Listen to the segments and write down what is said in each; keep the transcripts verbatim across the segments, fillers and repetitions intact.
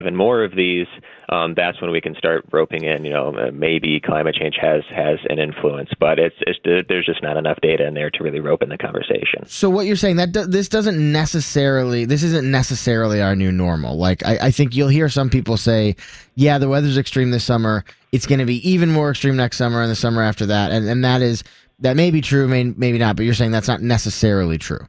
even more of these, um, that's when we can start roping in, you know, maybe climate change has has an influence, but it's, it's there's just not enough data in there to really rope in the conversation. So what you're saying, that do, this doesn't necessarily, this isn't necessarily our new normal. Like, I, I think you'll hear some people say, yeah, the weather's extreme this summer. It's going to be even more extreme next summer and the summer after that. And, and that is, that may be true, may, maybe not, but you're saying that's not necessarily true.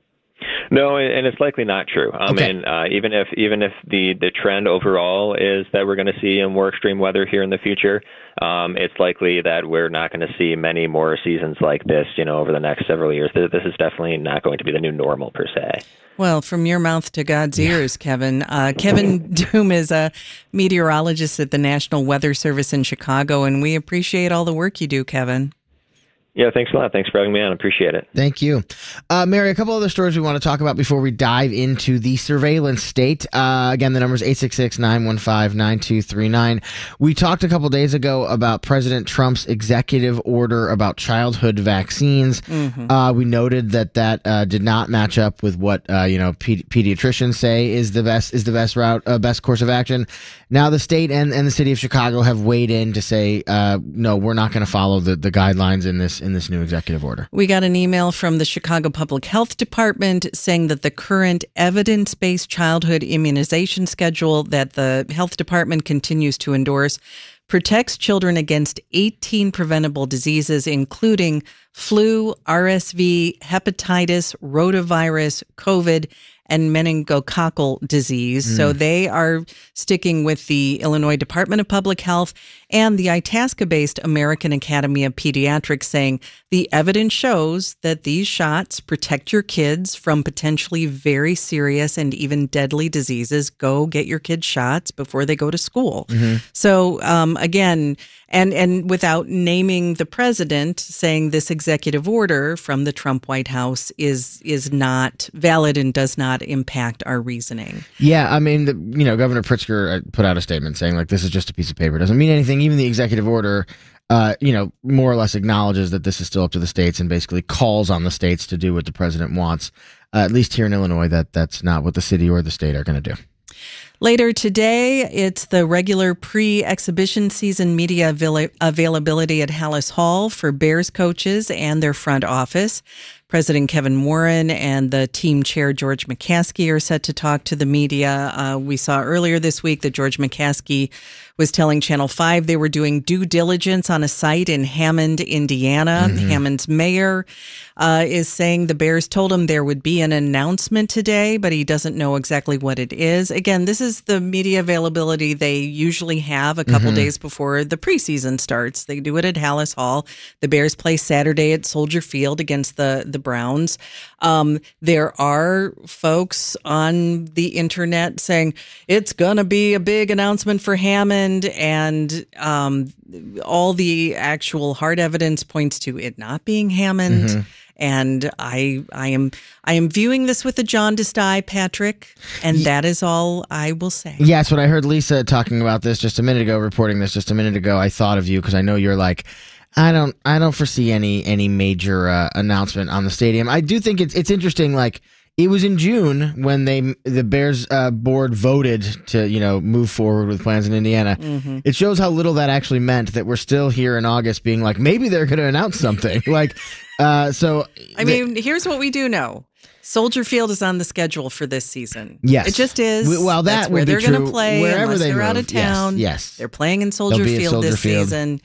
No, and it's likely not true. I okay. mean, uh, even if even if the, the trend overall is that we're going to see more extreme weather here in the future, um, it's likely that we're not going to see many more seasons like this, you know, over the next several years. This is definitely not going to be the new normal per se. Well, from your mouth to God's ears, Kevin. Uh, Kevin Doom is a meteorologist at the National Weather Service in Chicago, and we appreciate all the work you do, Kevin. Yeah, thanks a lot. Thanks for having me on. I appreciate it. Thank you. Uh, Mary, a couple other stories we want to talk about before we dive into the surveillance state. Uh, again, the number is eight six six, nine one five, nine two three nine. We talked a couple days ago about President Trump's executive order about childhood vaccines. Mm-hmm. Uh, we noted that that uh, did not match up with what uh, you know pe- pediatricians say is the best is the best route, uh, best course of action. Now the state and, and the city of Chicago have weighed in to say, uh, no, we're not going to follow the, the guidelines in this in this new executive order. We got an email from the Chicago Public Health Department saying that the current evidence-based childhood immunization schedule that the health department continues to endorse protects children against eighteen preventable diseases, including flu, R S V, hepatitis, rotavirus, COVID, and meningococcal disease. Mm. So they are sticking with the Illinois Department of Public Health and the Itasca-based American Academy of Pediatrics, saying the evidence shows that these shots protect your kids from potentially very serious and even deadly diseases. Go get your kids shots before they go to school. Mm-hmm. So um, again, and and without naming the president, saying this executive order from the Trump White House is is not valid and does not impact our reasoning. Yeah, I mean, the, you know, Governor Pritzker put out a statement saying, like, this is just a piece of paper. It doesn't mean anything. Even the executive order, uh, you know, more or less acknowledges that this is still up to the states and basically calls on the states to do what the president wants. Uh, at least here in Illinois, that that's not what the city or the state are going to do. Later today, it's the regular pre-exhibition season media avail- availability at Hallis Hall for Bears coaches and their front office. President Kevin Warren and the team chair, George McCaskey, are set to talk to the media. Uh, we saw earlier this week that George McCaskey was telling Channel five they were doing due diligence on a site in Hammond, Indiana. Mm-hmm. Hammond's mayor uh, is saying the Bears told him there would be an announcement today, but he doesn't know exactly what it is. Again, this is the media availability they usually have a couple mm-hmm. days before the preseason starts. They do it at Hallis Hall. The Bears play Saturday at Soldier Field against the, the Browns. Um, there are folks on the internet saying it's going to be a big announcement for Hammond, and um, all the actual hard evidence points to it not being Hammond. Mm-hmm. And I, I am, I am viewing this with a jaundiced eye, Patrick, and yeah. that is all I will say. Yes, when I heard Lisa talking about this just a minute ago, reporting this just a minute ago, I thought of you because I know you're like, I don't, I don't foresee any any major uh, announcement on the stadium. I do think it's it's interesting. Like, it was in June when they the Bears uh, board voted to you know move forward with plans in Indiana. Mm-hmm. It shows how little that actually meant that we're still here in August being like, maybe they're going to announce something. like, uh, so I mean, here's what we do know. Soldier Field is on the schedule for this season. Yes. It just is. Well, that That's where they're going to play wherever unless they they're move. out of town. Yes. yes. They're playing in Soldier Field Soldier this Field. season.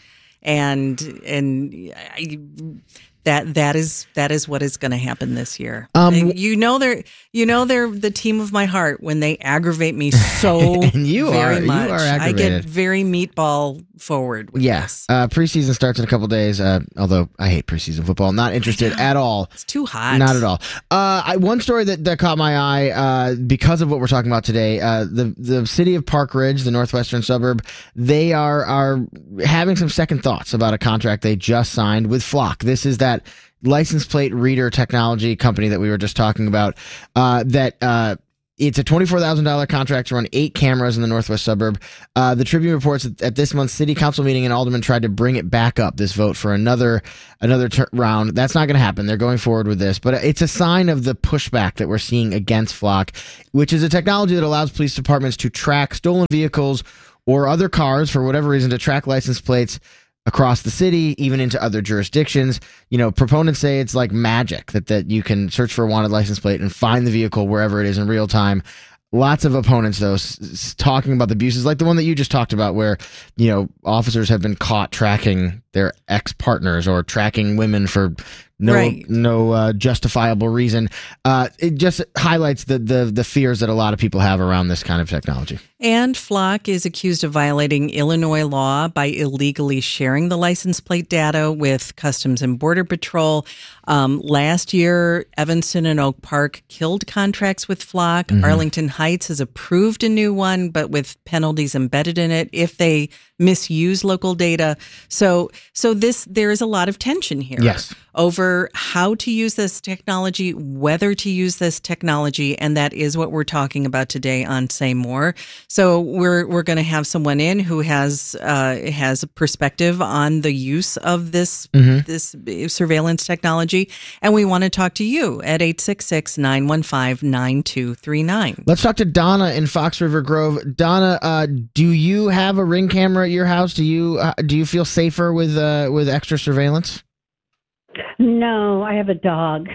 And and I, that that is that is what is going to happen this year. Um, you know they're you know they're the team of my heart when they aggravate me so and you very are, much. You are I aggravated. get very meatball forward with yes. this. Uh, preseason starts in a couple days. Uh, although I hate preseason football, not interested at all. It's too hot. Not at all. Uh, I, one story that, that caught my eye uh, because of what we're talking about today. Uh, the the city of Park Ridge, the northwestern suburb, they are are having some second thoughts about a contract they just signed with Flock. This is that license plate reader technology company that we were just talking about. Uh, that. Uh, it's a twenty-four thousand dollars contract to run eight cameras in the northwest suburb. Uh, the Tribune reports that at this month's city council meeting, an alderman tried to bring it back up, this vote, for another another ter- round. That's not going to happen. They're going forward with this. But it's a sign of the pushback that we're seeing against Flock, which is a technology that allows police departments to track stolen vehicles or other cars, for whatever reason, to track license plates across the city, even into other jurisdictions. You know, proponents say it's like magic, that, that you can search for a wanted license plate and find the vehicle wherever it is in real time. Lots of opponents, though, s- s- talking about the abuses, like the one that you just talked about, where, you know, officers have been caught tracking their ex-partners or tracking women for no Right. no uh, justifiable reason. Uh, it just highlights the, the the fears that a lot of people have around this kind of technology. And Flock is accused of violating Illinois law by illegally sharing the license plate data with Customs and Border Patrol. Um, last year, Evanston and Oak Park killed contracts with Flock. Mm-hmm. Arlington Heights has approved a new one, but with penalties embedded in it if they misuse local data. So, so this there is a lot of tension here. Yes. Over how to use this technology, whether to use this technology, and that is what we're talking about today on Say More. So we're we're going to have someone in who has uh, has a perspective on the use of this mm-hmm. this surveillance technology, and we want to talk to you at eight six six, nine one five, nine two three nine. Let's talk to Donna in Fox River Grove. Donna, uh, do you have a Ring camera at your house? Do you uh, do you feel safer with uh, with extra surveillance? No, I have a dog.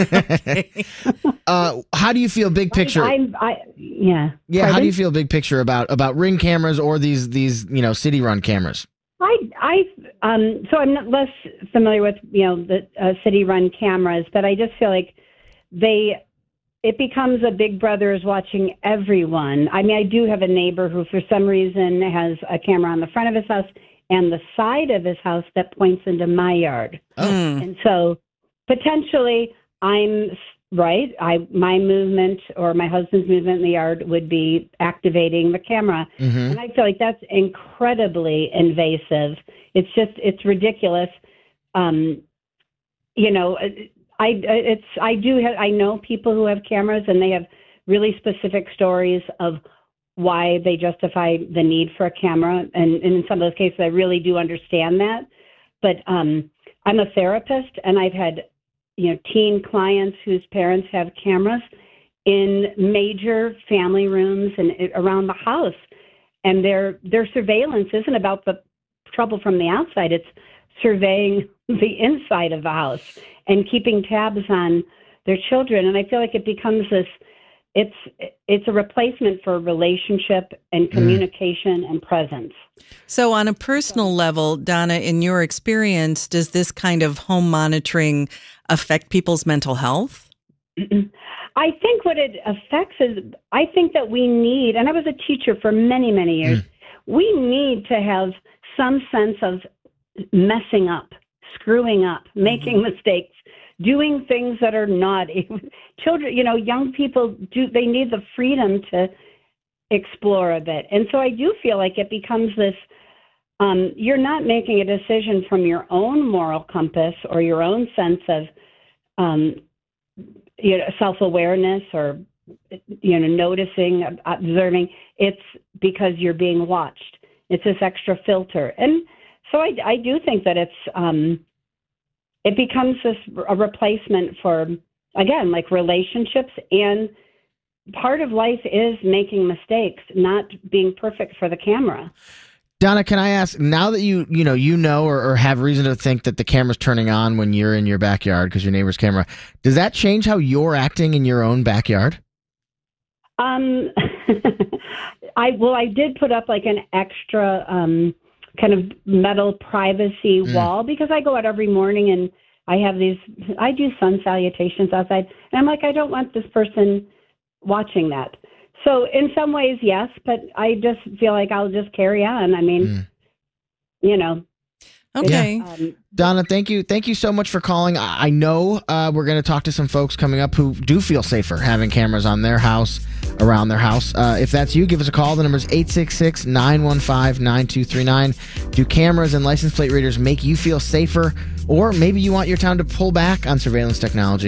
uh, how do you feel, big picture? I, I, I yeah. Yeah. Pardon? How do you feel, big picture, about about Ring cameras or these these you know city run cameras? I I um so I'm not less familiar with you know the uh, city run cameras, but I just feel like they it becomes a big brother is watching everyone. I mean, I do have a neighbor who, for some reason, has a camera on the front of his house and the side of his house that points into my yard. Oh. And so potentially I'm right. I my movement or my husband's movement in the yard would be activating the camera. Mm-hmm. And I feel like that's incredibly invasive. It's just, it's ridiculous. Um, you know, I, it's, I do have, I know people who have cameras and they have really specific stories of why they justify the need for a camera. And, and in some of those cases, I really do understand that. But um, I'm a therapist, and I've had, you know, teen clients whose parents have cameras in major family rooms and around the house. And their their surveillance isn't about the trouble from the outside. It's surveying the inside of the house and keeping tabs on their children. And I feel like it becomes this, it's it's a replacement for relationship and communication mm. and presence. So on a personal level, Donna, in your experience, does this kind of home monitoring affect people's mental health? I think what it affects is, I think that we need, and I was a teacher for many, many years, mm. we need to have some sense of messing up, screwing up, making mm-hmm. mistakes, doing things that are naughty. Children, you know, young people do, they need the freedom to explore a bit. And so I do feel like it becomes this, um, you're not making a decision from your own moral compass or your own sense of, um, you know, self-awareness or, you know, noticing, observing. It's because you're being watched. It's this extra filter. And so I, I do think that it's, um, it becomes this a replacement for, again, like relationships, and part of life is making mistakes, not being perfect for the camera. Donna, can I ask, now that you you know you know or, or have reason to think that the camera's turning on when you're in your backyard because your neighbor's camera, does that change how you're acting in your own backyard? Um, I well, I did put up like an extra um, kind of metal privacy mm. wall because I go out every morning and I have these, I do sun salutations outside, and I'm like, I don't want this person watching that. So in some ways, yes, but I just feel like I'll just carry on. I mean, mm. you know. Okay. Yeah. Um, Donna, thank you. Thank you so much for calling. I know uh, we're going to talk to some folks coming up who do feel safer having cameras on their house, around their house. Uh, if that's you, give us a call. The number is eight six six, nine one five, nine two three nine. Do cameras and license plate readers make you feel safer? Or maybe you want your town to pull back on surveillance technology.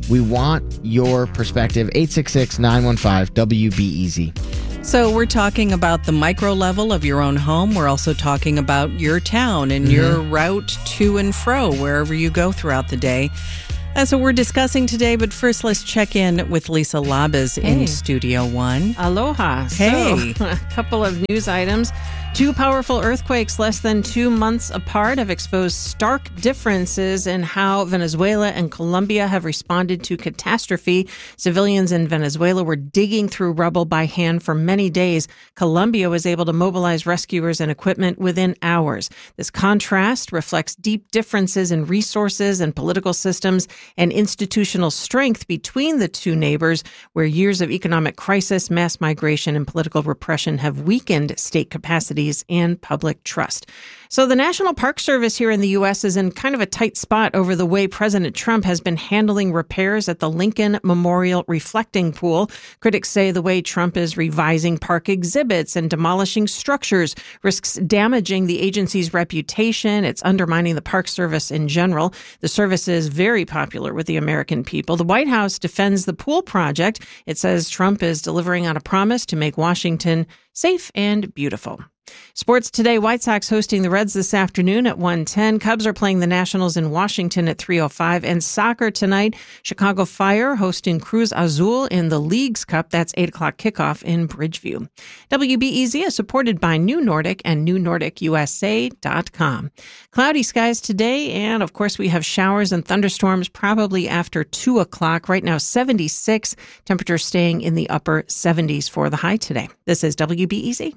We want your perspective. eight six six, nine one five, W B E Z. So we're talking about the micro level of your own home. We're also talking about your town and mm-hmm. your route to and fro, wherever you go throughout the day. That's what we're discussing today. But first, let's check in with Lisa Labas hey. in Studio One. Aloha. Hey. So, a couple of news items. Two powerful earthquakes less than two months apart have exposed stark differences in how Venezuela and Colombia have responded to catastrophe. Civilians in Venezuela were digging through rubble by hand for many days. Colombia was able to mobilize rescuers and equipment within hours. This contrast reflects deep differences in resources and political systems and institutional strength between the two neighbors, where years of economic crisis, mass migration, and political repression have weakened state capacities and public trust. So the National Park Service here in the U S is in kind of a tight spot over the way President Trump has been handling repairs at the Lincoln Memorial Reflecting Pool. Critics say the way Trump is revising park exhibits and demolishing structures risks damaging the agency's reputation. It's undermining the Park Service in general. The service is very popular with the American people. The White House defends the pool project. It says Trump is delivering on a promise to make Washington safe and beautiful. Sports today, White Sox hosting the Reds this afternoon at one ten. Cubs are playing the Nationals in Washington at three oh five. And soccer tonight, Chicago Fire hosting Cruz Azul in the Leagues Cup. That's eight o'clock kickoff in Bridgeview. W B E Z is supported by New Nordic and new nordic u s a dot com. Cloudy skies today, and of course we have showers and thunderstorms probably after two o'clock. Right now, seventy-six. Temperature staying in the upper seventies for the high today. This is W B E Z.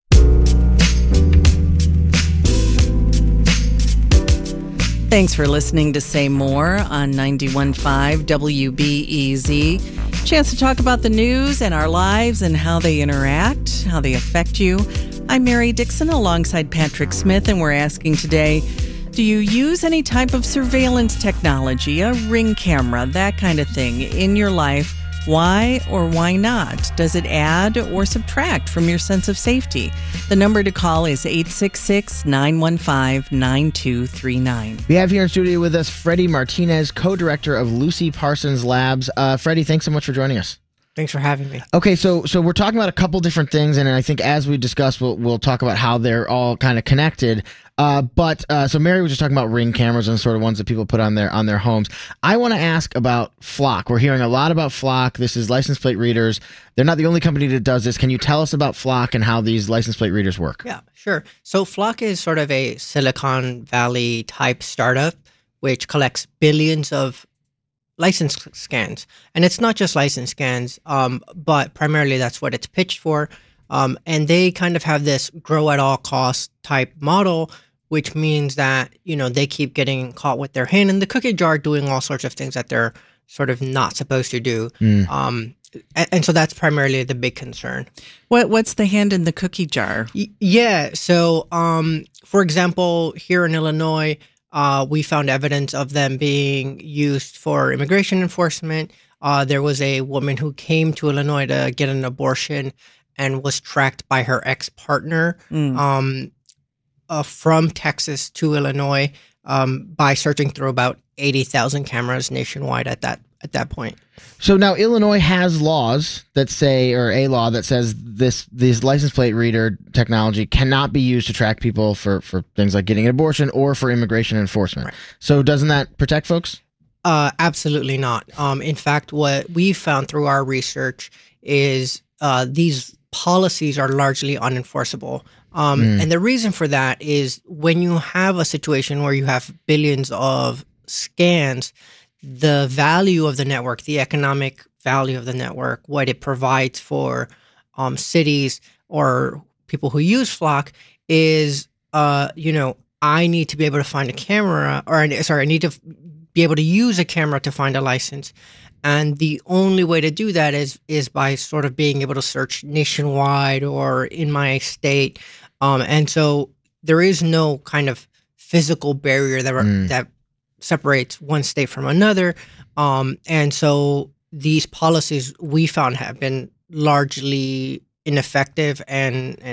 Thanks for listening to Say More on ninety-one point five W B E Z. Chance to talk about the news and our lives and how they interact, how they affect you. I'm Mary Dixon alongside Patrick Smith, and we're asking today, do you use any type of surveillance technology, a ring camera, that kind of thing in your life? Why or why not? Does it add or subtract from your sense of safety? The number to call is eight six six, nine one five, nine two three nine. We have here in studio with us Freddie Martinez, co-director of Lucy Parsons Labs. Uh, Freddie, thanks so much for joining us. Thanks for having me. Okay, so so we're talking about a couple different things, and I think as we discuss, we'll we'll talk about how they're all kind of connected. Uh, but uh, so Mary was just talking about ring cameras and sort of ones that people put on their on their homes. I want to ask about Flock. We're hearing a lot about Flock. This is license plate readers. They're not the only company that does this. Can you tell us about Flock and how these license plate readers work? Yeah, sure. So Flock is sort of a Silicon Valley type startup which collects billions of license scans. And it's not just license scans, um, but primarily that's what it's pitched for. Um, and they kind of have this grow at all costs type model, which means that, you know, they keep getting caught with their hand in the cookie jar doing all sorts of things that they're sort of not supposed to do. Mm. Um, and, and so that's primarily the big concern. What What's the hand in the cookie jar? Y- yeah. So, um, for example, here in Illinois, Uh, we found evidence of them being used for immigration enforcement. Uh, there was a woman who came to Illinois to get an abortion and was tracked by her ex-partner mm. um, uh, from Texas to Illinois um, by searching through about eighty thousand cameras nationwide at that at that point. So now Illinois has laws that say, or a law that says this this license plate reader technology cannot be used to track people for, for things like getting an abortion or for immigration enforcement. Right. So doesn't that protect folks? Uh, absolutely not. Um, in fact, what we found through our research is uh, these policies are largely unenforceable. Um, mm. And the reason for that is when you have a situation where you have billions of scans, the value of the network, the economic value of the network, what it provides for um, cities or people who use Flock is, uh, you know, I need to be able to find a camera, or sorry, I need to be able to use a camera to find a license. And the only way to do that is is by sort of being able to search nationwide or in my state. Um, and so there is no kind of physical barrier that mm. that separates one state from another. Um, and so these policies we found have been largely ineffective and, and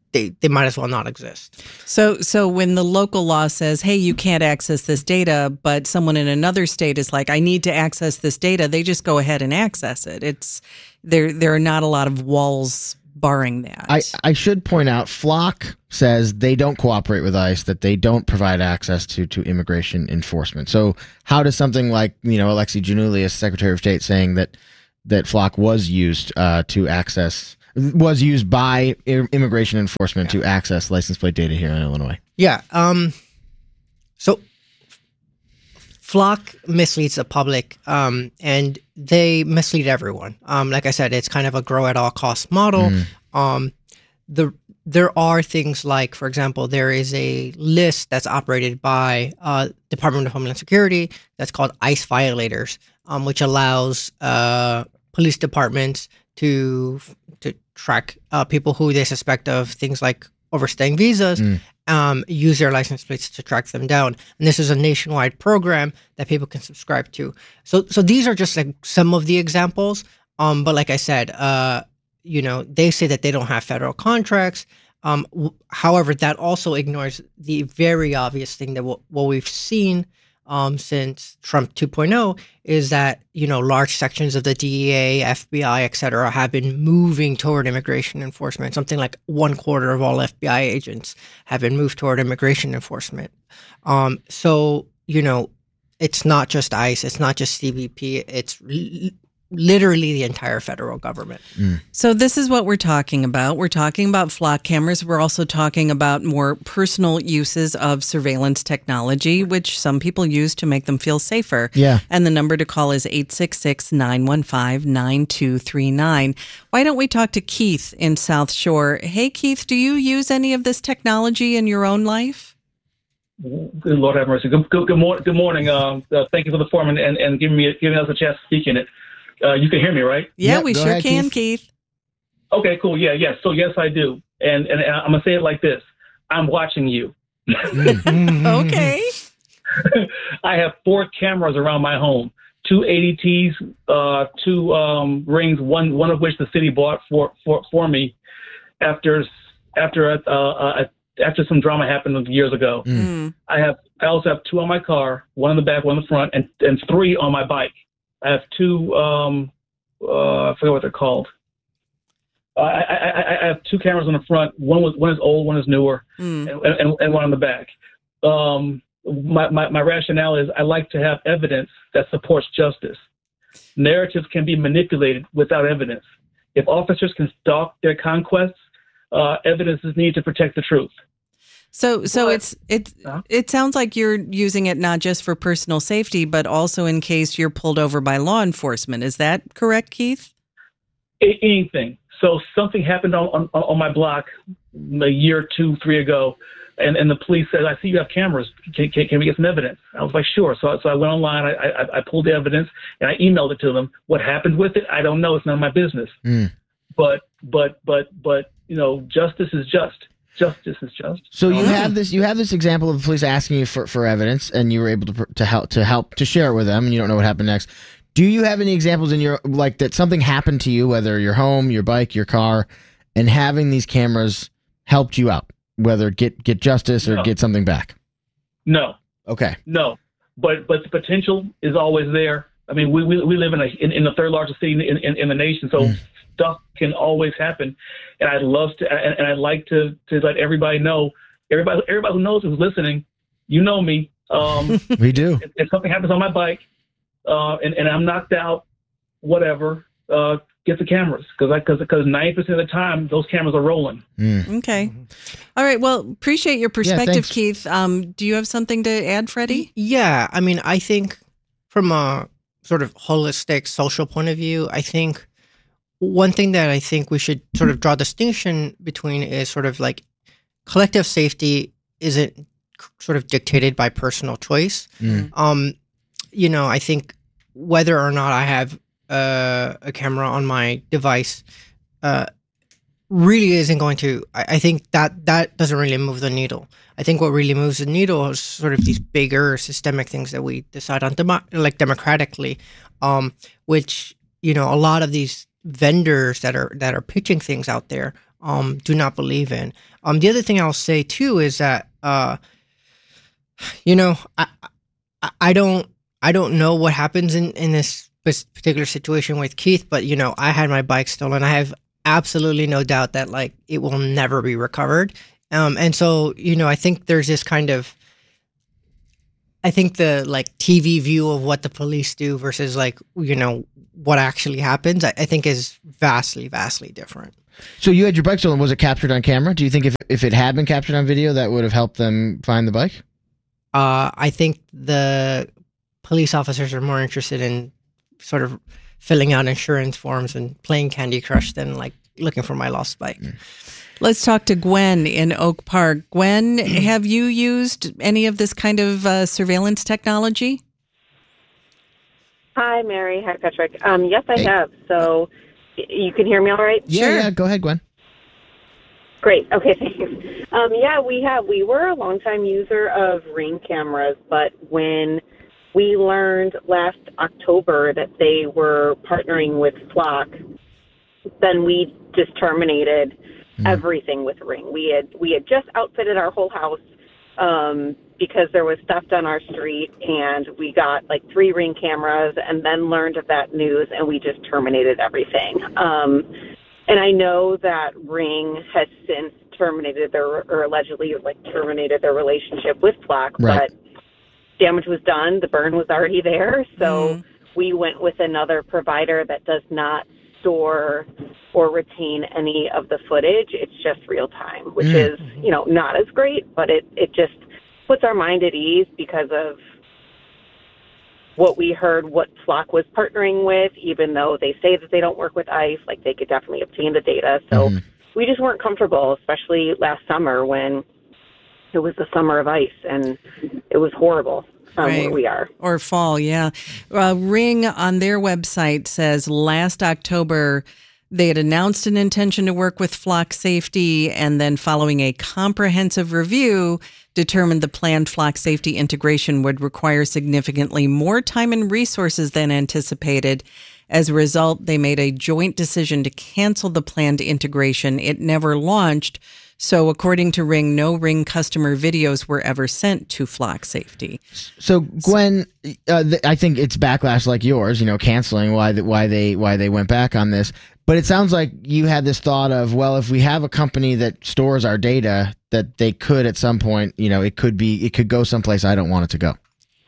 they, they might as well not exist. So, so when the local law says, "Hey, you can't access this data," but someone in another state is like, "I need to access this data," they just go ahead and access it. It's there. There are not a lot of walls barring that. I, I should point out, Flock says they don't cooperate with ICE, that they don't provide access to, to immigration enforcement. So how does something like, you know, Alexi Giannoulias, Secretary of State, saying that that Flock was used uh, to access, was used by immigration enforcement yeah. to access license plate data here in Illinois? Yeah. Um. So Flock misleads the public, um, and they mislead everyone. Um, like I said, it's kind of a grow at all cost model. Mm. Um, the there are things like, for example, there is a list that's operated by uh, Department of Homeland Security that's called ICE violators, um, which allows uh, police departments to to track uh, people who they suspect of things like overstaying visas. Mm. Um, use their license plates to track them down. And this is a nationwide program that people can subscribe to. So so these are just like some of the examples. Um, but like I said, uh, you know, they say that they don't have federal contracts. Um, w- however, that also ignores the very obvious thing that w- what we've seen um, since Trump two point oh is that, you know, large sections of the D E A, F B I, et cetera, have been moving toward immigration enforcement. Something like one quarter of all F B I agents have been moved toward immigration enforcement. Um, so, you know, it's not just ICE, it's not just C B P, it's l- literally the entire federal government. Mm. So this is what we're talking about. We're talking about flock cameras. We're also talking about more personal uses of surveillance technology, which some people use to make them feel safer. Yeah. And the number to call is eight six six, nine one five, nine two three nine. Why don't we talk to Keith in South Shore? Hey, Keith, do you use any of this technology in your own life? Good Lord have mercy. Good, good, good, morning. Good morning. Um, uh, thank you for the forum and, and, and giving me giving us a chance to speak in it. Uh, you can hear me, right? Yeah, yep, we sure ahead, can, Keith. Keith. Okay, cool. Yeah, yes. So yes, I do. And, and and I'm gonna say it like this: I'm watching you. Okay. I have four cameras around my home: two A D Ts, uh, two um, rings. One one of which the city bought for for, for me after after uh, uh, after some drama happened years ago. Mm. I have. I also have two on my car, one in the back, one in the front, and and three on my bike. I have two, um, uh, I forget what they're called. I, I, I, I have two cameras on the front. One was one is old, one is newer, mm. and, and, and one on the back. Um, my, my, my rationale is I like to have evidence that supports justice. Narratives can be manipulated without evidence. If officers can stalk their conquests, uh, evidence is needed to protect the truth. So, so But- it's it Huh? it sounds like you're using it not just for personal safety, but also in case you're pulled over by law enforcement. Is that correct, Keith? A- anything. So something happened on, on, on my block a year, two, three ago, and, and the police said, "I see you have cameras. Can, can, can we get some evidence?" I was like, "Sure." So, so I went online, I, I, I pulled the evidence, and I emailed it to them. What happened with it, I don't know. It's none of my business. Mm. But, but, but, but, you know, justice is just. Justice is just. So you Um, have this you have this example of the police asking you for, for evidence, and you were able to to help to help to share it with them, and you don't know what happened next. Do you have any examples in your like that something happened to you, whether your home, your bike, your car, and having these cameras helped you out, whether get get justice or No. get something back? No, Okay. no. But but the potential is always there. I mean, we we, we live in a in, in the third largest city in, in, in the nation, so. Mm. Stuff can always happen, and I'd love to, and, and I'd like to, to let everybody know, everybody, everybody who knows who's listening, you know me. Um, We do. if, if something happens on my bike, uh, and, and I'm knocked out, whatever, uh, get the cameras because because because ninety percent of the time those cameras are rolling. Mm. Okay. All right. Well, appreciate your perspective, thanks. Keith. Um, do you have something to add, Freddie? Yeah, I mean, I think from a sort of holistic social point of view, I think one thing that I think we should sort of draw distinction between is sort of like collective safety isn't sort of dictated by personal choice. Mm. Um, you know, I think whether or not I have uh, a camera on my device uh, really isn't going to. I, I think that that doesn't really move the needle. I think what really moves the needle is sort of these bigger systemic things that we decide on, demo- like democratically, um, which you know a lot of these vendors that are that are pitching things out there um, do not believe in. Um, the other thing I'll say too is that, uh, you know, I, I, I don't, I don't know what happens in, in this particular situation with Keith, but you know, I had my bike stolen. I have absolutely no doubt that like it will never be recovered. Um, and so, you know, I think there's this kind of, I think the like T V view of what the police do versus like, you know, what actually happens, I, I think is vastly, vastly different. So you had your bike stolen. Was it captured on camera? Do you think if, if it had been captured on video, that would have helped them find the bike? Uh, I think the police officers are more interested in sort of filling out insurance forms and playing Candy Crush than like looking for my lost bike. Mm. Let's talk to Gwen in Oak Park. Gwen, have you used any of this kind of uh, surveillance technology? Hi, Mary. Hi, Patrick. Um, yes, I hey. have. So y- you can hear me all right? Yeah, sure. yeah. Go ahead, Gwen. Great. Okay, thanks. Um, yeah, we have. We were a longtime user of Ring cameras, but when we learned last October that they were partnering with Flock, then we just terminated everything with Ring. We had we had just outfitted our whole house um, because there was theft on our street, and we got like three Ring cameras, and then learned of that news, and we just terminated everything. Um, and I know that Ring has since terminated their, or allegedly like terminated their relationship with Flock, Right. but damage was done. The burn was already there, so Mm. we went with another provider that does not store or retain any of the footage. It's just real time, which Mm. is, you know, not as great, but it, it just puts our mind at ease because of what we heard what Flock was partnering with, even though they say that they don't work with ICE, like they could definitely obtain the data. So Mm-hmm. we just weren't comfortable, especially last summer when it was the summer of ICE and it was horrible. Um, Right. where we are. Or fall, yeah. Uh, Ring on their website says last October they had announced an intention to work with Flock Safety, and then following a comprehensive review, determined the planned Flock Safety integration would require significantly more time and resources than anticipated. As a result, they made a joint decision to cancel the planned integration. It never launched. So according to Ring, no Ring customer videos were ever sent to Flock Safety. So Gwen, uh, th- I think it's backlash like yours, you know, canceling why th- why they why they went back on this. But it sounds like you had this thought of, well, if we have a company that stores our data, that they could at some point, you know, it could be it could go someplace I don't want it to go.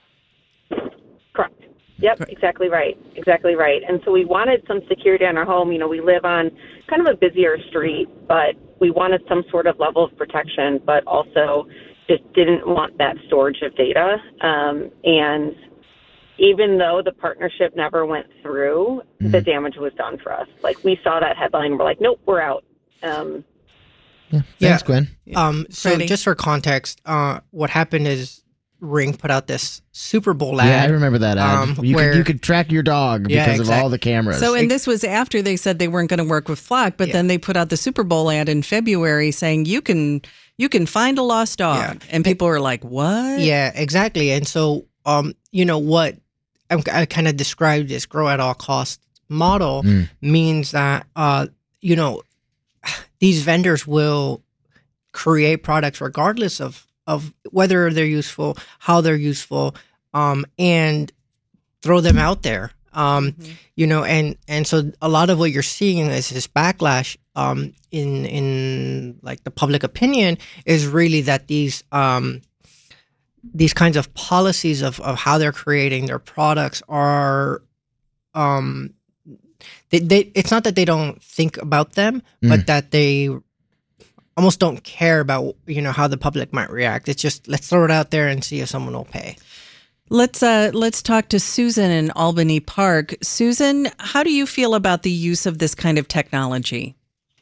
Correct. Yep, exactly right. Exactly right. And so we wanted some security on our home. You know, we live on kind of a busier street, but we wanted some sort of level of protection, but also just didn't want that storage of data. Um, and even though the partnership never went through, mm-hmm. the damage was done for us. Like, we saw that headline, we're like, nope, we're out. Um, yeah, thanks, yeah. Gwen. Um, so Freddie? just for context, uh, what happened is Ring put out this Super Bowl ad. Yeah, I remember that ad. Um, you, where, could, you could track your dog because Yeah, of exact- all the cameras. So, and this was after they said they weren't going to work with Flock, but Yeah. then they put out the Super Bowl ad in February saying you can you can find a lost dog, Yeah. and people were like, "What?" Yeah, exactly. And so, um, you know what I, I kind of described this grow at all costs model Mm. means that uh, you know, these vendors will create products regardless of of whether they're useful, how they're useful, um, and throw them out there. Um, Mhm. You know, and and so a lot of what you're seeing is this backlash um, in in like the public opinion is really that these um, these kinds of policies of, of how they're creating their products are um, they, they it's not that they don't think about them, Mm. but that they almost don't care about, you know, how the public might react. It's just, let's throw it out there and see if someone will pay. Let's uh, let's talk to Susan in Albany Park. Susan, how do you feel about the use of this kind of technology?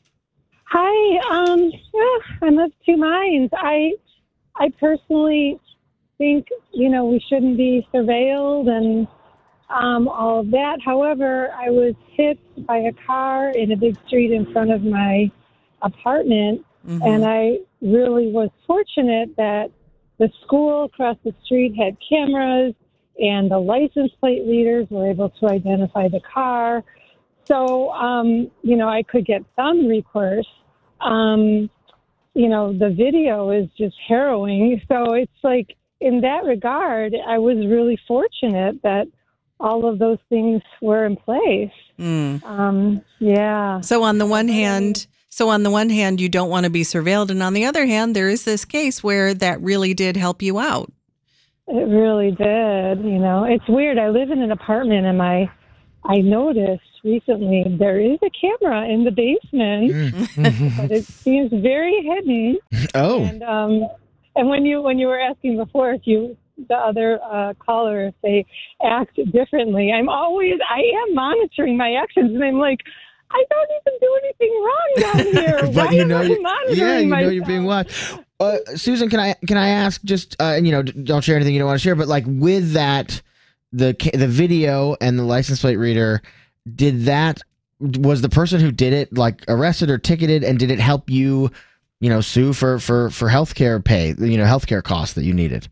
Hi, um, yeah, I'm of two minds. I, I personally think, you know, we shouldn't be surveilled and um, all of that. However, I was hit by a car in a big street in front of my apartment, Mhm. and I really was fortunate that the school across the street had cameras, and the license plate readers were able to identify the car. So, um, you know, I could get some recourse. um, you know, the video is just harrowing. So it's like, in that regard, I was really fortunate that all of those things were in place. Mm. Um, yeah. So on the one hand, so on the one hand, you don't want to be surveilled, and on the other hand, there is this case where that really did help you out. It really did. You know, it's weird. I live in an apartment, and my I noticed recently there is a camera in the basement, mm. but it seems very hidden. Oh. And um, and when you when you were asking before if you the other uh, caller if they act differently, I'm always I am monitoring my actions, and I'm like, I don't even do anything wrong down here. But Why you am know, I you, monitoring yeah, you know myself? you're being watched. Uh, Susan, can I can I ask just uh, and you know don't share anything you don't want to share, but like with that the the video and the license plate reader, did that was the person who did it like arrested or ticketed, and did it help you, you know, sue for for for healthcare pay, you know, healthcare costs that you needed?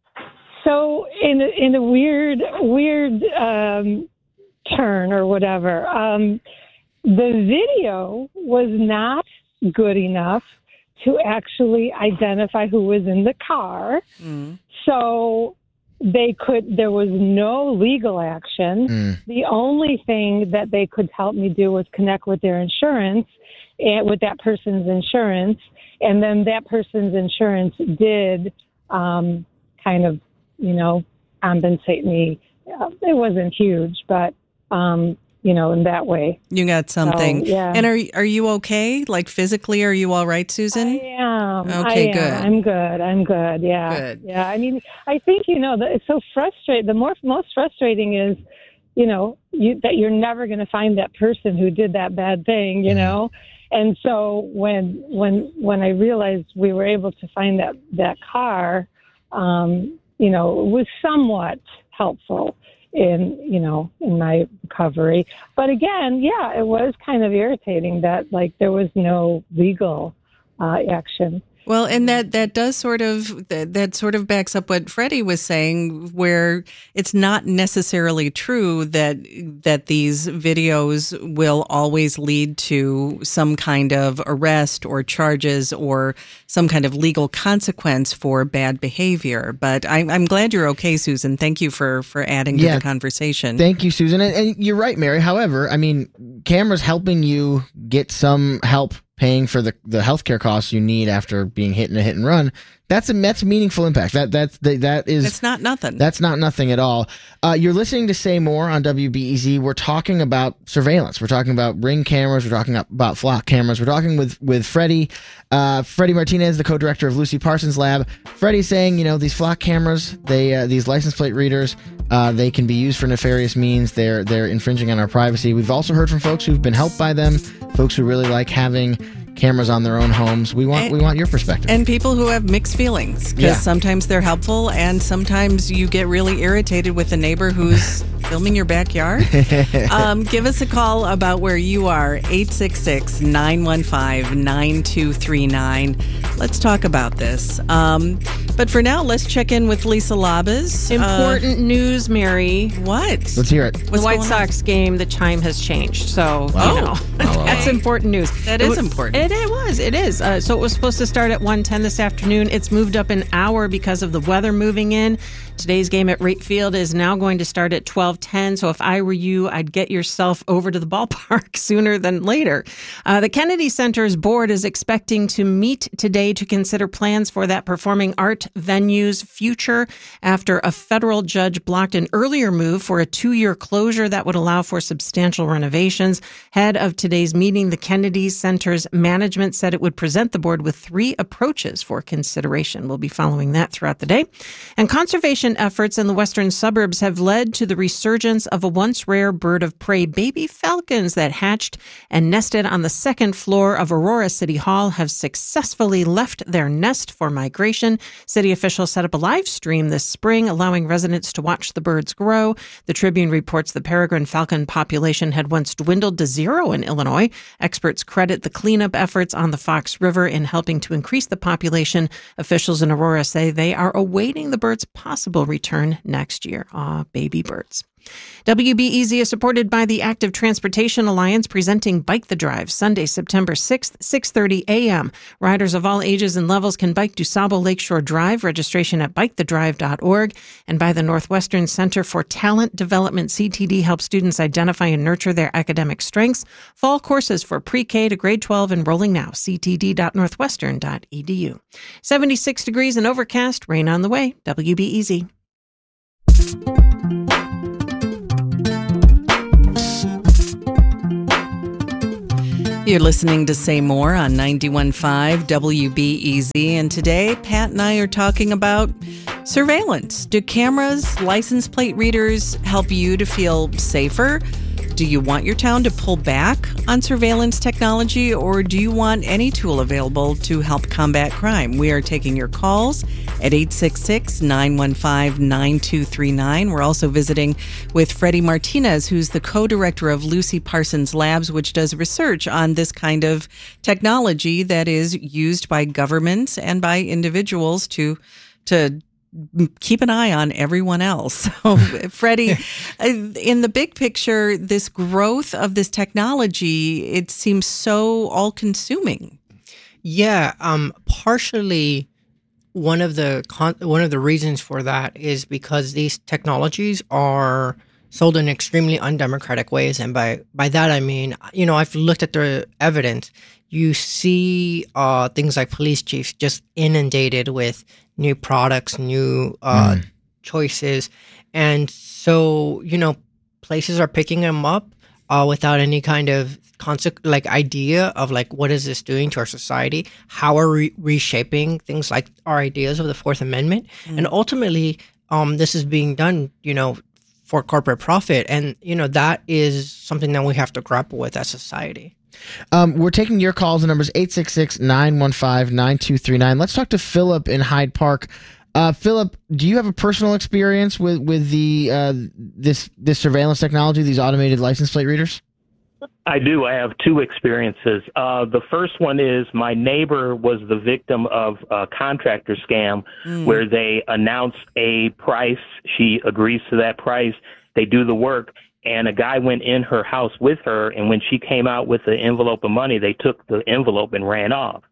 So in a, in a weird weird um, turn or whatever, um, the video was not good enough to actually identify who was in the car. Mm. So they could, there was no legal action. Mm. The only thing that they could help me do was connect with their insurance and with that person's insurance. And then that person's insurance did um, kind of, you know, compensate me. Uh, it wasn't huge, but, um, you know, in that way. You got something. So, yeah. And are are you okay? Like physically, are you all right, Susan? I am. Okay, I good. am. I'm good. I'm good. Yeah. Good. Yeah. I mean, I think, you know, that it's so frustrating. The more, most frustrating is, you know, you, that you're never going to find that person who did that bad thing, you know? And so when, when, when I realized we were able to find that, that car, um, you know, it was somewhat helpful in, you know, in my recovery. But again, yeah, it was kind of irritating that, like, there was no legal uh, action. Well, and that, that does sort of, that, that sort of backs up what Freddie was saying, where it's not necessarily true that, that these videos will always lead to some kind of arrest or charges or some kind of legal consequence for bad behavior. But I'm, I'm glad you're okay, Susan. Thank you for, for adding to yeah, the conversation. Thank you, Susan. And, and you're right, Mary. However, I mean, cameras helping you get some help paying for the, the healthcare costs you need after being hit in a hit and run. That's a that's meaningful impact. That that's that, that is it's not nothing. That's not nothing at all. Uh, you're listening to Say More on W B E Z. We're talking about surveillance. We're talking about Ring cameras. We're talking about flock cameras. We're talking with with Freddie, uh, Freddie Martinez, the co-director of Lucy Parsons Lab. Freddie's saying, you know, these flock cameras, they uh, these license plate readers, uh, they can be used for nefarious means. They're they're infringing on our privacy. We've also heard from folks who've been helped by them, folks who really like having cameras on their own homes. We want and, we want your perspective. And people who have mixed feelings, because yeah. sometimes they're helpful and sometimes you get really irritated with a neighbor who's filming your backyard. um, give us a call about where you are, eight six six, nine one five, nine two three nine. Let's talk about this. Um, but for now, let's check in with Lisa Labas. Important uh, news, Mary. What? Let's hear it. What's the White Sox on? Game, the chime has changed. So, wow. you know, wow. that's important news. That it is was, important. It, it was. It is. Uh, so it was supposed to start at one ten this afternoon. It's moved up an hour because of the weather moving in. Today's game at Wright Field is now going to start at twelve ten. So if I were you, I'd get yourself over to the ballpark sooner than later. Uh, the Kennedy Center's board is expecting to meet today to consider plans for that performing art venue's future after a federal judge blocked an earlier move for a two-year closure that would allow for substantial renovations. Head of today's meeting, the Kennedy Center's management said it would present the board with three approaches for consideration. We'll be following that throughout the day. And conservation efforts in the western suburbs have led to the resurgence of a once rare bird of prey. Baby falcons that hatched and nested on the second floor of Aurora City Hall have successfully left their nest for migration. City officials set up a live stream this spring, allowing residents to watch the birds grow. The Tribune reports the peregrine falcon population had once dwindled to zero in Illinois. Experts credit the cleanup efforts on the Fox River in helping to increase the population. Officials in Aurora say they are awaiting the birds' possible return next year. Aw, baby birds. W B E Z is supported by the Active Transportation Alliance, presenting Bike the Drive, Sunday, September sixth, six thirty a.m. Riders of all ages and levels can bike DuSable Lakeshore Drive. Registration at bike the drive dot org. And by the Northwestern Center for Talent Development, C T D helps students identify and nurture their academic strengths. Fall courses for pre-K to grade twelve enrolling now. c t d dot northwestern dot e d u. seventy-six degrees and overcast. Rain on the way. W B E Z. You're listening to Say More on ninety-one point five W B E Z, and today Pat and I are talking about surveillance. Do cameras, license plate readers help you to feel safer? Do you want your town to pull back on surveillance technology, or do you want any tool available to help combat crime? We are taking your calls at eight six six, nine one five, nine two three nine. We're also visiting with Freddie Martinez, who's the co-director of Lucy Parsons Labs, which does research on this kind of technology that is used by governments and by individuals to to keep an eye on everyone else. So, Freddie, in the big picture, this growth of this technology, it seems so all-consuming. Yeah, um, partially one of the con- one of the reasons for that is because these technologies are sold in extremely undemocratic ways, and by by that I mean, you know, I've looked at the evidence. You see uh, things like police chiefs just inundated with new products, new uh, mm. choices. And so, you know, places are picking them up uh, without any kind of concept, like idea of like, what is this doing to our society? How are we reshaping things like our ideas of the Fourth Amendment? Mm. And ultimately, um, this is being done, you know, for corporate profit. And, you know, that is something that we have to grapple with as society. Um, we're taking your calls. The number is eight six six, nine one five, nine two three nine. Let's talk to Philip in Hyde Park. Uh, Philip, do you have a personal experience with, with the uh, this this surveillance technology, these automated license plate readers? I do. I have two experiences. Uh, the first one is my neighbor was the victim of a contractor scam mm. where they announce a price. She agrees to that price. They do the work. And a guy went in her house with her, and when she came out with the envelope of money, they took the envelope and ran off.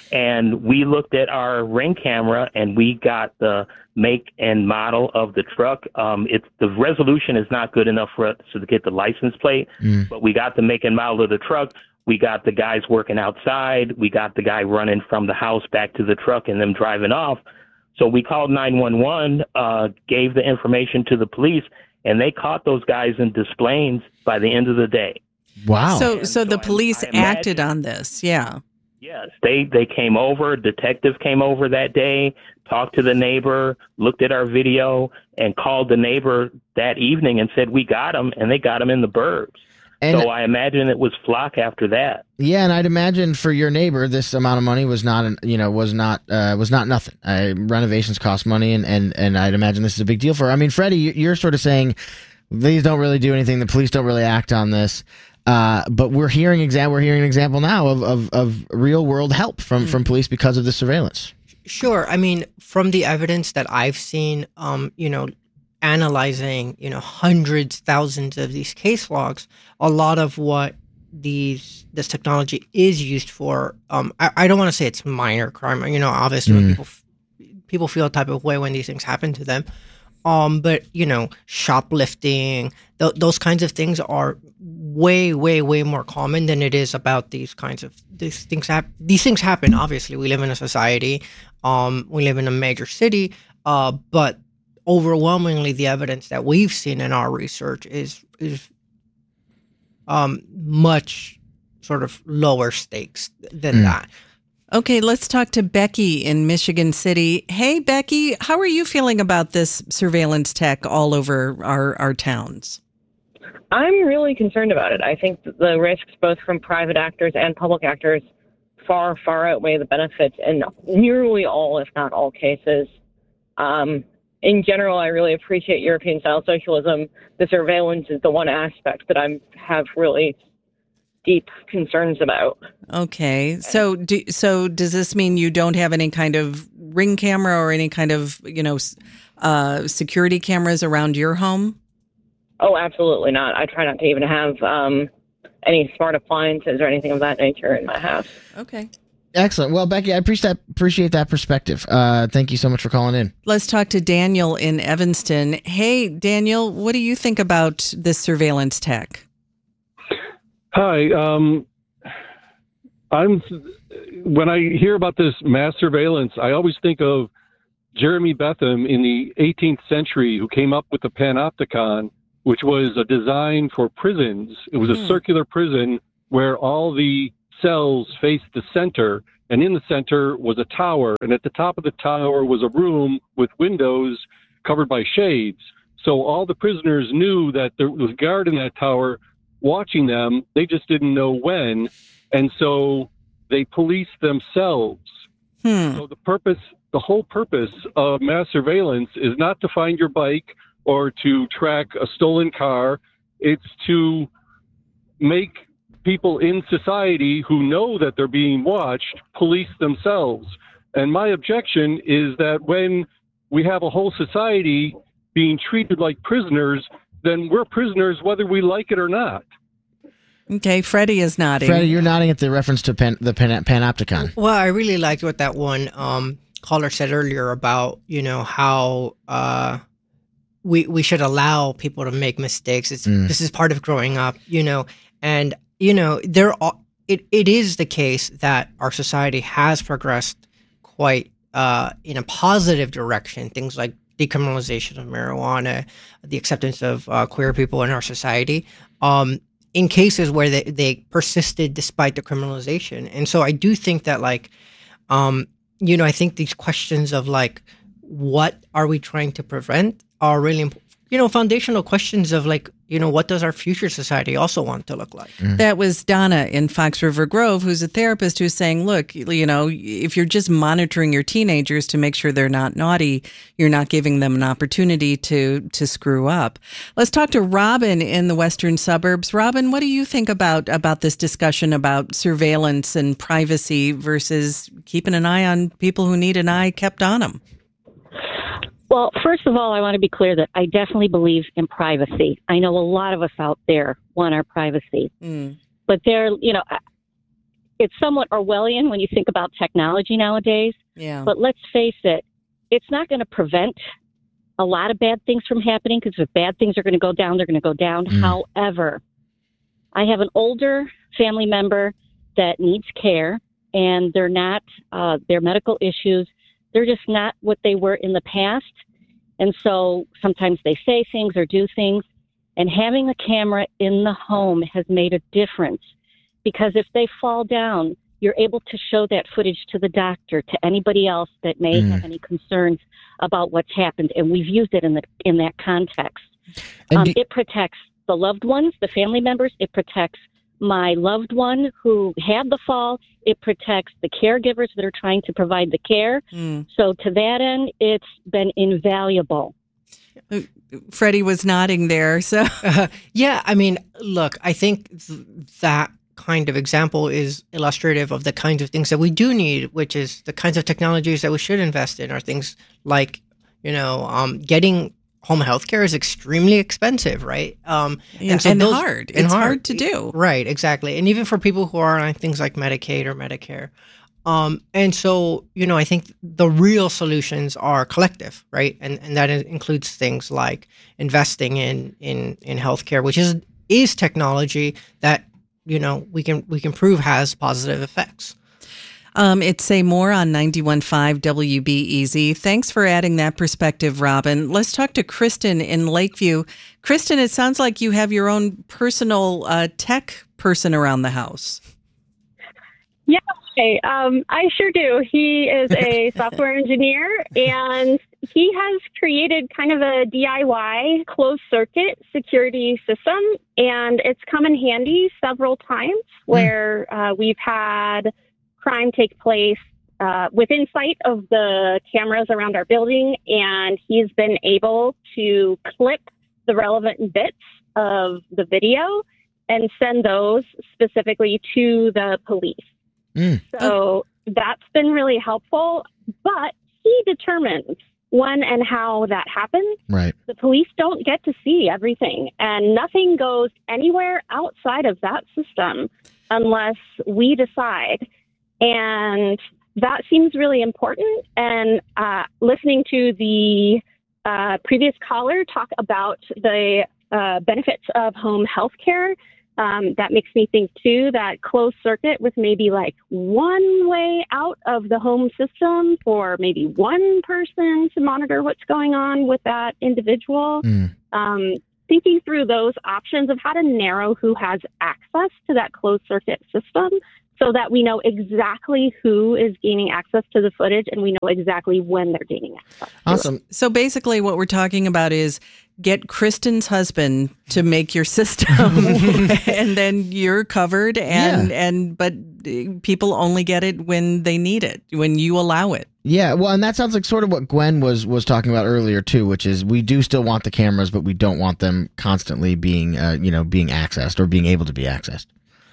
And we looked at our Ring camera, and we got the make and model of the truck. Um, it's the resolution is not good enough for us to get the license plate, mm. but we got the make and model of the truck. We got the guys working outside. We got the guy running from the house back to the truck and them driving off. So we called nine one one, uh, gave the information to the police, and they caught those guys in Des Plaines by the end of the day. Wow. So, so, so the police I, I acted on this. Yeah. Yes. They, they came over. Detective came over that day, talked to the neighbor, looked at our video, and called the neighbor that evening and said, we got him, and they got him in the burbs. And so I imagine it was flock after that. Yeah, and I'd imagine for your neighbor, this amount of money was not, you know, was not, uh, was not nothing. Uh, renovations cost money, and, and and I'd imagine this is a big deal for her. I mean, Freddie, you're sort of saying these don't really do anything. The police don't really act on this, uh, but we're hearing exam, we're hearing an example now of of, of real world help from from police because of the surveillance. Sure, I mean, from the evidence that I've seen, um, you know. analyzing, you know, hundreds, thousands of these case logs, a lot of what these this technology is used for, um, I, I don't want to say it's minor crime. You know, obviously, mm. when people people feel a type of way when these things happen to them, um, but you know, shoplifting, th- those kinds of things are way, way, way more common than it is about these kinds of these things. Hap- these things happen. Obviously, we live in a society, um, we live in a major city, uh, but overwhelmingly, the evidence that we've seen in our research is is um, much sort of lower stakes than mm. that. Okay, let's talk to Becky in Michigan City. Hey, Becky, how are you feeling about this surveillance tech all over our, our towns? I'm really concerned about it. I think the risks, both from private actors and public actors, far, far outweigh the benefits in nearly all, if not all, cases. Um, In general, I really appreciate European-style socialism. The surveillance is the one aspect that I have really deep concerns about. Okay, so do, so does this mean you don't have any kind of Ring camera or any kind of, you know, uh, security cameras around your home? Oh, absolutely not. I try not to even have um, any smart appliances or anything of that nature in my house. Okay. Excellent. Well, Becky, I appreciate that, appreciate that perspective. Uh, thank you so much for calling in. Let's talk to Daniel in Evanston. Hey, Daniel, what do you think about this surveillance tech? Hi. Um, I'm when I hear about this mass surveillance, I always think of Jeremy Bentham in the eighteenth century, who came up with the panopticon, which was a design for prisons. It was a circular prison where all the cells faced the center, and in the center was a tower, and at the top of the tower was a room with windows covered by shades. So all the prisoners knew that there was a guard in that tower watching them. They just didn't know when, and so they policed themselves. Hmm. So the purpose, the whole purpose of mass surveillance is not to find your bike or to track a stolen car. It's to make people in society who know that they're being watched police themselves. And my objection is that when we have a whole society being treated like prisoners, then we're prisoners whether we like it or not. Okay, Freddie is nodding. Freddie, you're nodding at the reference to pan, the pan, Panopticon. Well, I really liked what that one um, caller said earlier about, you know, how uh, we we should allow people to make mistakes. It's mm. This is part of growing up, you know, and you know there are, it it is the case that our society has progressed quite uh, in a positive direction. Things like decriminalization of marijuana, the acceptance of uh, queer people in our society. Um, in cases where they, they persisted despite the criminalization. And so I do think that, like, um, you know, I think these questions of, like, what are we trying to prevent are really important. You know, foundational questions of, like, you know, what does our future society also want to look like? Mm. That was Donna in Fox River Grove, who's a therapist, who's saying, look, you know, if you're just monitoring your teenagers to make sure they're not naughty, you're not giving them an opportunity to to screw up. Let's talk to Robin in the western suburbs. Robin, what do you think about, about this discussion about surveillance and privacy versus keeping an eye on people who need an eye kept on them? Well, first of all, I want to be clear that I definitely believe in privacy. I know a lot of us out there want our privacy. Mm. But they're, you know, it's somewhat Orwellian when you think about technology nowadays. Yeah. But let's face it, it's not going to prevent a lot of bad things from happening, because if bad things are going to go down, they're going to go down. Mm. However, I have an older family member that needs care, and they're not, uh, their medical issues, they're just not what they were in the past. And so sometimes they say things or do things. And having a camera in the home has made a difference, because if they fall down, you're able to show that footage to the doctor, to anybody else that may mm. have any concerns about what's happened. And we've used it in the in that context. Um, do- it protects the loved ones, the family members. It protects my loved one who had the fall. It protects the caregivers that are trying to provide the care. Mm. So to that end, it's been invaluable. Freddie was nodding there. So uh, yeah, I mean, look, I think th- that kind of example is illustrative of the kinds of things that we do need, which is the kinds of technologies that we should invest in are things like, you know, um, getting home health care is extremely expensive, right? Um, yeah, and so and those, hard. And it's hard. hard to do. Right, exactly. And even for people who are on things like Medicaid or Medicare. Um, and so, you know, I think the real solutions are collective, right? And and that includes things like investing in in in healthcare, which is is technology that, you know, we can we can prove has positive effects. Um, it's Say More on ninety-one point five W B E Z. Thanks for adding that perspective, Robin. Let's talk to Kristen in Lakeview. Kristen, it sounds like you have your own personal uh, tech person around the house. Yeah, okay. um, I sure do. He is a software engineer, and he has created kind of a D I Y closed circuit security system, and it's come in handy several times where uh, we've had crime take place uh, within sight of the cameras around our building, and he's been able to clip the relevant bits of the video and send those specifically to the police. Mm. So that's been really helpful, but he determines when and how that happens. Right. The police don't get to see everything, and nothing goes anywhere outside of that system unless we decide. And that seems really important. And uh, listening to the uh, previous caller talk about the uh, benefits of home health care, um, that makes me think, too, that closed circuit with maybe like one way out of the home system for maybe one person to monitor what's going on with that individual. Mm. Um, thinking through those options of how to narrow who has access to that closed circuit system so that we know exactly who is gaining access to the footage and we know exactly when they're gaining access. Awesome. So basically what we're talking about is get Kristen's husband to make your system and then you're covered and, yeah. and but people only get it when they need it, when you allow it. Yeah, well, and that sounds like sort of what Gwen was was talking about earlier too, which is we do still want the cameras, but we don't want them constantly being, uh, you know, being accessed or being able to be accessed.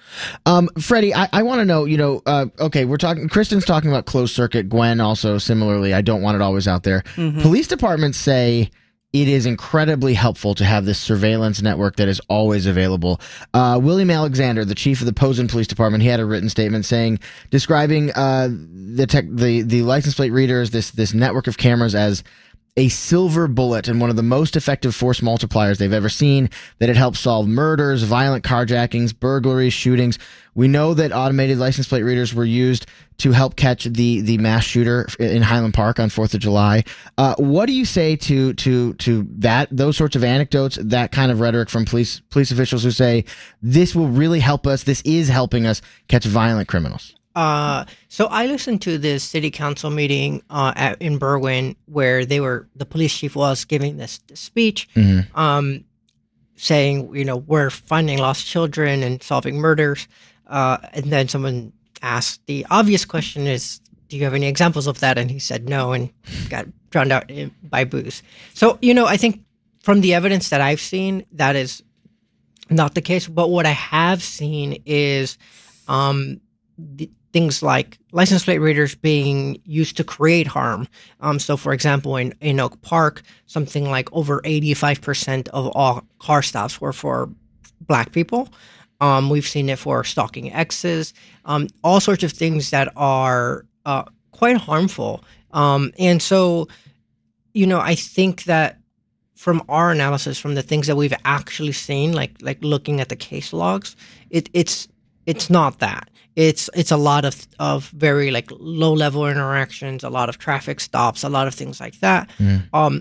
Um, Freddie, I, I want to know, you know, uh, okay, we're talking, Kristen's talking about closed circuit. Gwen also similarly, I don't want it always out there. Mm-hmm. Police departments say it is incredibly helpful to have this surveillance network that is always available. Uh, William Alexander, the chief of the Posen Police Department, he had a written statement saying, describing uh, the tech, the the license plate readers, this this network of cameras as a silver bullet and one of the most effective force multipliers they've ever seen, that it helps solve murders, violent carjackings, burglaries, shootings. We know that automated license plate readers were used to help catch the the mass shooter in Highland Park on fourth of July. Uh, what do you say to to to that, those sorts of anecdotes, that kind of rhetoric from police police officials who say this will really help us, this is helping us catch violent criminals? Uh, so I listened to this city council meeting uh, at, in Berwyn where they were, the police chief was giving this, this speech, mm-hmm. um, saying, you know, we're finding lost children and solving murders. Uh, and then someone asked the obvious question is, do you have any examples of that? And he said no, and got drowned out by booze. So, you know, I think from the evidence that I've seen, that is not the case. But what I have seen is um, the, things like license plate readers being used to create harm. Um, so, for example, in, in Oak Park, something like over eighty-five percent of all car stops were for Black people. Um, we've seen it for stalking exes, um, all sorts of things that are uh, quite harmful. Um, and so, you know, I think that from our analysis, from the things that we've actually seen, like like looking at the case logs, it, it's it's not that. It's it's a lot of of very like low level interactions, a lot of traffic stops, a lot of things like that. Mm. Um,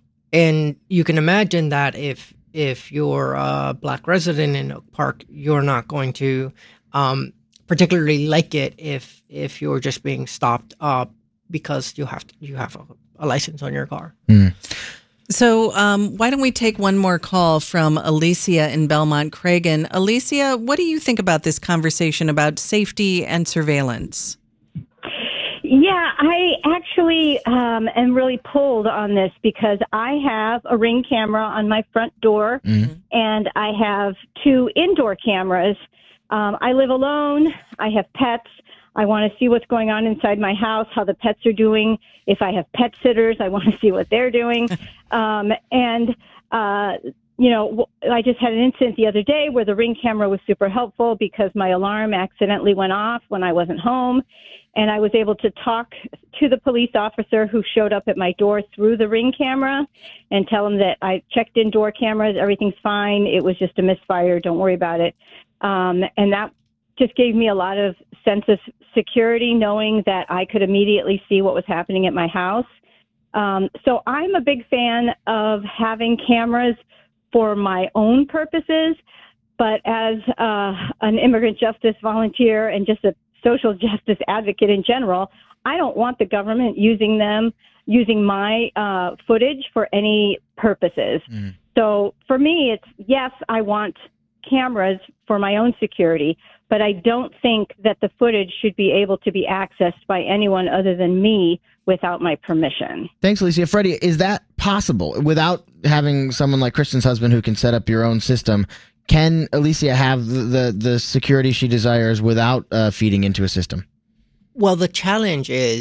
and you can imagine that if if you're a Black resident in Oak Park, you're not going to um, particularly like it if if you're just being stopped uh, because you have to, you have a, a license on your car. Mm. So um, why don't we take one more call from Alicia in Belmont Cragen. Alicia, what do you think about this conversation about safety and surveillance? Yeah, I actually um, am really pulled on this because I have a Ring camera on my front door, mm-hmm. and I have two indoor cameras. Um, I live alone. I have pets. I want to see what's going on inside my house, how the pets are doing. If I have pet sitters, I want to see what they're doing. um, and, uh, you know, I just had an incident the other day where the Ring camera was super helpful because my alarm accidentally went off when I wasn't home. And I was able to talk to the police officer who showed up at my door through the Ring camera and tell him that I checked indoor cameras, everything's fine. It was just a misfire. Don't worry about it. Um, and that just gave me a lot of sense of security, knowing that I could immediately see what was happening at my house. Um, so I'm a big fan of having cameras for my own purposes, but as uh, an immigrant justice volunteer and just a social justice advocate in general, I don't want the government using them, using my uh, footage for any purposes. Mm. So for me, it's, yes, I want cameras for my own security, but I don't think that the footage should be able to be accessed by anyone other than me without my permission. Thanks, Alicia. Freddie, is that possible without having someone like Kristen's husband who can set up your own system? Can Alicia have the, the, the security she desires without uh, feeding into a system? Well, the challenge is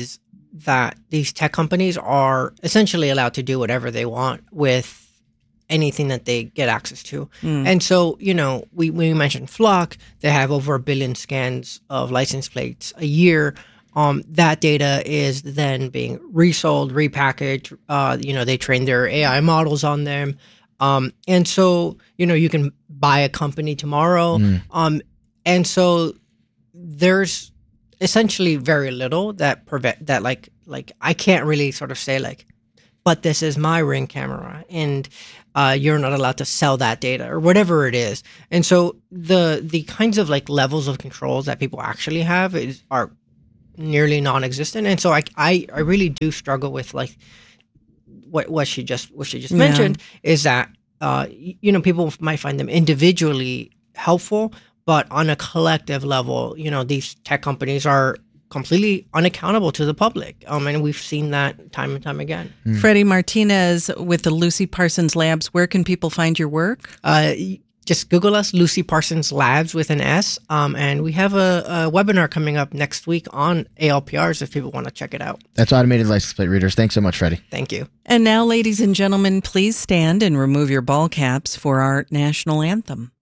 that these tech companies are essentially allowed to do whatever they want with anything that they get access to. Mm. And so, you know, we, we mentioned Flock. They have over a billion scans of license plates a year. Um, that data is then being resold, repackaged. Uh, you know, they train their A I models on them. Um, and so, you know, you can buy a company tomorrow. Mm. Um, and so there's essentially very little that prevent that like, like I can't really sort of say like, but this is my Ring camera and uh, you're not allowed to sell that data or whatever it is. And so the the kinds of like levels of controls that people actually have is are nearly non-existent. And so I I, I really do struggle with like what what she just what she just yeah. mentioned is that uh, you know, people might find them individually helpful, but on a collective level, you know, these tech companies are completely unaccountable to the public. Um, and we've seen that time and time again. Mm. Freddie Martinez with the Lucy Parsons Labs. Where can people find your work? Uh, just Google us, Lucy Parsons Labs with an S. Um, and we have a, a webinar coming up next week on A L P Rs if people want to check it out. That's Automated License Plate Readers. Thanks so much, Freddie. Thank you. And now, ladies and gentlemen, please stand and remove your ball caps for our national anthem.